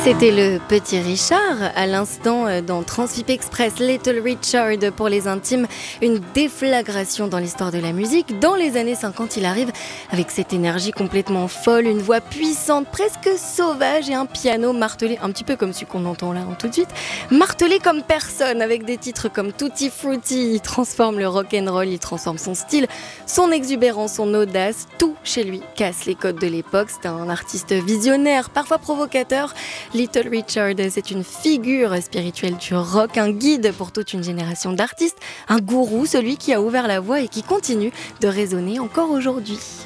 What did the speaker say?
C'était le petit Richard, à l'instant dans Transvip Express, Little Richard pour les intimes, une déflagration dans l'histoire de la musique. Dans les années 50, il arrive avec cette énergie complètement folle, une voix puissante, presque sauvage et un piano martelé, un petit peu comme celui qu'on entend là tout de suite, martelé comme personne, avec des titres comme Tutti Frutti. Il transforme le rock'n'roll, il transforme son style, son exubérance, son audace, tout chez lui casse les codes de l'époque. C'est un artiste visionnaire, parfois provocateur. Little Richard, c'est une figure spirituelle du rock, un guide pour toute une génération d'artistes, un gourou, celui qui a ouvert la voie et qui continue de résonner encore aujourd'hui.